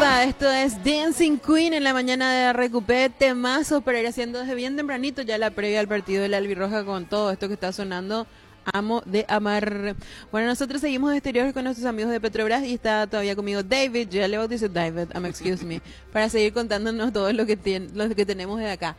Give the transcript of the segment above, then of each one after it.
Epa, esto es Dancing Queen en la mañana de Recupé, temazos para ir haciendo desde bien tempranito ya la previa al partido de la Albirroja con todo esto que está sonando. Amo de amar. Bueno, nosotros seguimos de exteriores con nuestros amigos de Petrobras y está todavía conmigo David, ya le bautizo David, excuse me, para seguir contándonos todo lo que tenemos de acá.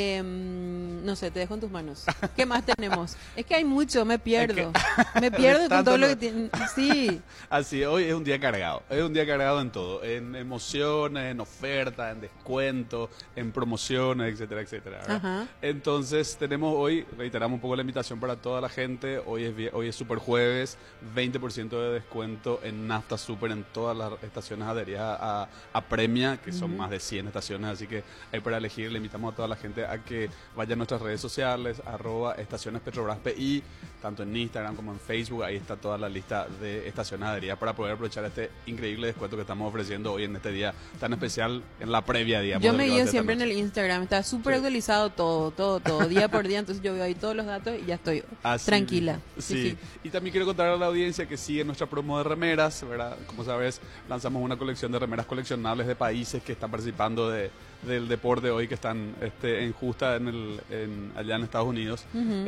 No sé, te dejo en tus manos. ¿Qué más tenemos? Es que hay mucho, me pierdo. Me pierdo con todo lo que tiene. Sí. Así, hoy es un día cargado. Es un día cargado en todo. En emociones, en ofertas, en descuentos, en promociones, etcétera, etcétera. Ajá. Entonces, tenemos hoy, reiteramos un poco la invitación para toda la gente. Hoy es Super Jueves, 20% de descuento en Nafta Super en todas las estaciones adheridas a Premia, que son más de 100 estaciones, así que hay para elegir. Le invitamos a toda la gente a que vaya a nuestras redes sociales, @estaciones Petrobras PI, tanto en Instagram como en Facebook. Ahí está toda la lista de estaciones adheridas para poder aprovechar este increíble descuento que estamos ofreciendo hoy en este día tan especial, en la previa, digamos. Yo me guío siempre en el Instagram, está súper actualizado todo, día por día, entonces yo veo ahí todos los datos y ya estoy tranquila. Sí. Y también quiero contar a la audiencia que sigue nuestra promo de remeras, ¿verdad? Como sabes, lanzamos una colección de remeras coleccionables de países que están participando del deporte hoy, que están en justa allá en Estados Unidos.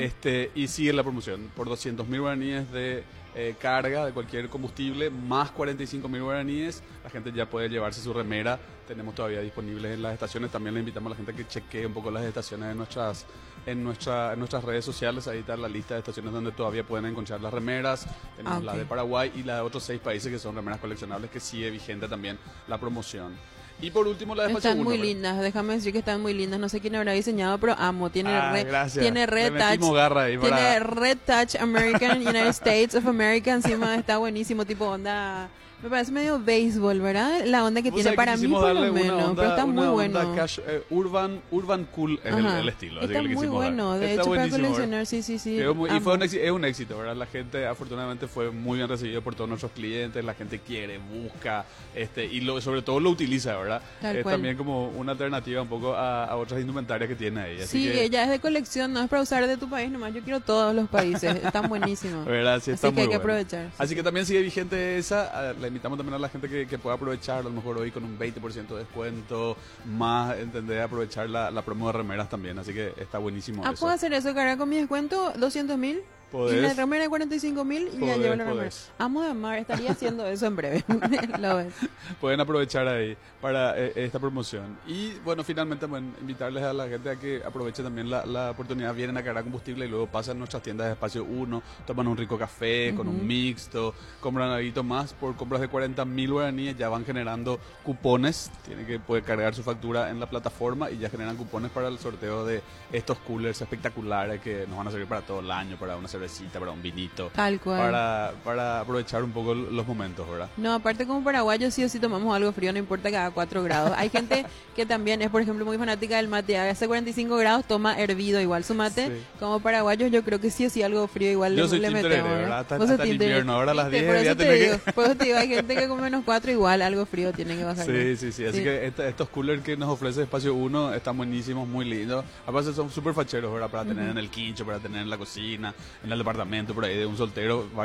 Y sigue la promoción por 200.000 guaraníes de carga de cualquier combustible, más 45.000 guaraníes. La gente ya puede llevarse su remera. Tenemos todavía disponibles en las estaciones. También le invitamos a la gente a que chequee un poco las estaciones en nuestras redes sociales. Ahí está la lista de estaciones donde todavía pueden encontrar las remeras. Tenemos la de Paraguay y la de otros 6 países que son remeras coleccionables, que sigue vigente también la promoción. Y por último, la de Despacho 1. Están muy lindas, déjame decir que están muy lindas. No sé quién habrá diseñado, pero amo. Tiene Red Touch. Tiene Red Touch American, United States of America encima. Está buenísimo, tipo onda. Me parece medio béisbol, ¿verdad? La onda que tiene para mí, por lo menos. Pero está muy bueno. Cash, urban cool es el estilo. Está muy bueno. De hecho, para coleccionar, sí. Es un éxito, ¿verdad? La gente, afortunadamente, fue muy bien recibido por todos nuestros clientes. La gente quiere, busca, sobre todo lo utiliza, ¿verdad? Es también como una alternativa un poco a otras indumentarias que tiene ahí. Sí, ella es de colección, no es para usar de tu país nomás. Yo quiero todos los países. Están buenísimos. ¿Verdad? Sí, así que hay que aprovechar. Así que también sigue vigente esa. Le invitamos también a la gente que pueda aprovechar, a lo mejor hoy con un 20% de descuento, más, entender, aprovechar la promo de remeras también, así que está buenísimo. ¿Puedo hacer eso, cara? Con mi descuento, 200.000. Y la remera de 45.000 y ya llevo la remera. Amo de amar, estaría haciendo eso en breve. Lo ves. Pueden aprovechar ahí para esta promoción. Y bueno, finalmente invitarles a la gente a que aproveche también la oportunidad. Vienen a cargar combustible y luego pasan a nuestras tiendas de Espacio 1, toman un rico café con un mixto, compran algo más. Por compras de 40.000 guaraníes ya van generando cupones. Tienen que poder cargar su factura en la plataforma y ya generan cupones para el sorteo de estos coolers espectaculares que nos van a servir para todo el año, para una cervecita, para un vinito. Tal cual. Para aprovechar un poco los momentos, ¿verdad? No, aparte como paraguayos sí o sí tomamos algo frío, no importa que haga 4 grados. Hay gente que también es, por ejemplo, muy fanática del mate. Hace 45 grados, toma hervido igual su mate. Sí. Como paraguayos yo creo que sí o sí algo frío igual yo le metemos. ¿Verdad? Hasta el invierno, ahora a las 10 por eso ya te digo, por eso te digo, hay gente que con -4 igual algo frío tiene que bajar. Sí. Así que estos coolers que nos ofrece Espacio 1 están buenísimos, muy lindos. Aparte son súper facheros, ¿verdad? Para tener en el quincho, para tener en la cocina, en el departamento, por ahí de un soltero.